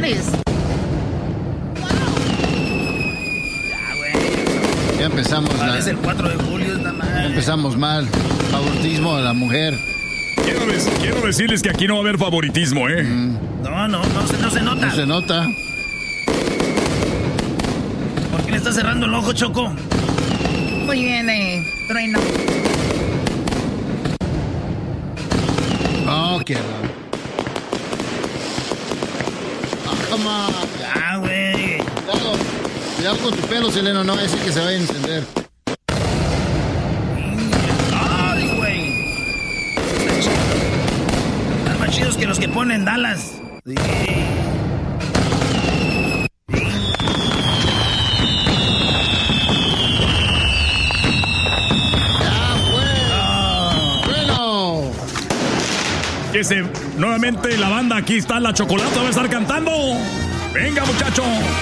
dólares. Ya empezamos mal. Es el 4 de julio, está mal. Ya empezamos mal. Favoritismo a la mujer. Quiero decirles que aquí no va a haber favoritismo, ¿eh? No se nota. No se nota. ¿Por qué le está cerrando el ojo, Choco? Muy bien, Trueno. Oh, qué toma. Ya, güey. Cuidado con tu pelo, Seleno, no va a decir que se vaya a encender. Ay, güey. Están más chidos que los que ponen Dallas. Sí. Nuevamente la banda, aquí está la Chocolata, va a estar cantando. Venga, muchacho.